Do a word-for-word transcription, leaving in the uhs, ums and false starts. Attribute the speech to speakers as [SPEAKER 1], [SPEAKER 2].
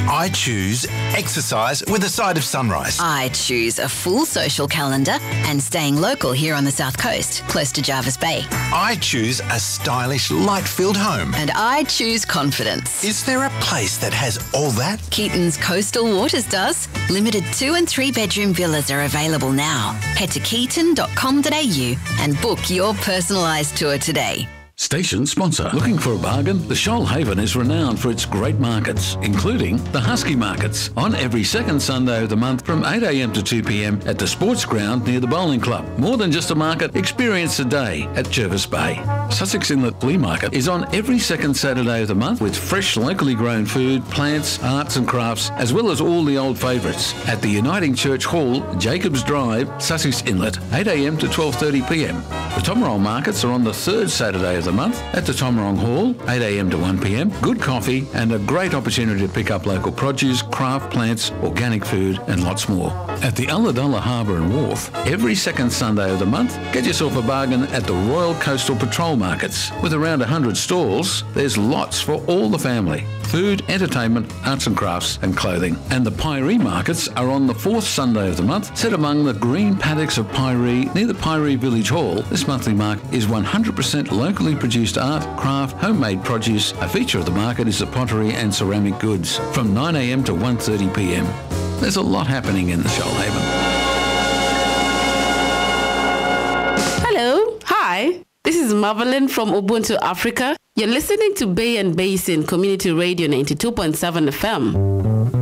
[SPEAKER 1] I choose exercise with a side of sunrise.
[SPEAKER 2] I choose a full social calendar and staying local here on the South Coast, close to Jervis Bay.
[SPEAKER 1] I choose a stylish, light-filled home.
[SPEAKER 2] And I choose confidence.
[SPEAKER 1] Is there a place that has all that?
[SPEAKER 2] Keaton's Coastal Waters does. Limited two and three bedroom villas are available now. Head to keaton dot com dot a u and book your personalised tour today.
[SPEAKER 3] Station sponsor. Looking for a bargain? The Shoalhaven is renowned for its great markets, including the Husky Markets, on every second Sunday of the month from eight a m to two p m at the sports ground near the bowling club. More than just a market, experience a day at Jervis Bay. Sussex Inlet Flea Market is on every second Saturday of the month with fresh locally grown food, plants, arts and crafts, as well as all the old favourites at the Uniting Church Hall, Jacobs Drive, Sussex Inlet, eight a m to twelve thirty p m. The Tomarong Markets are on the third Saturday of the month at the Tomarong Hall, eight a m to one p m. Good coffee and a great opportunity to pick up local produce, craft plants, organic food and lots more. At the Ulladulla Harbour and Wharf, every second Sunday of the month, get yourself a bargain at the Royal Coastal Patrol Markets. With around one hundred stalls, there's lots for all the family. Food, entertainment, arts and crafts and clothing. And the Piree Markets are on the fourth Sunday of the month, set among the green paddocks of Piree near the Piree Village Hall. This monthly market is one hundred percent locally produced art, craft, homemade produce. A feature of the market is the pottery and ceramic goods from nine a m to one thirty p m. There's a lot happening in the Shoalhaven.
[SPEAKER 4] Hello, hi. This is Marvelyn from Ubuntu Africa. You're listening to Bay and Basin Community Radio ninety-two point seven F M.